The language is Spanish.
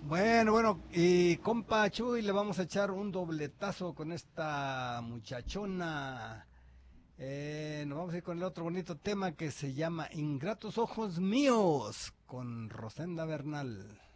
Bueno, y compa Chuy, le vamos a echar un dobletazo con esta muchachona. Nos vamos a ir con el otro bonito tema que se llama Ingratos Ojos Míos, con Rosenda Bernal.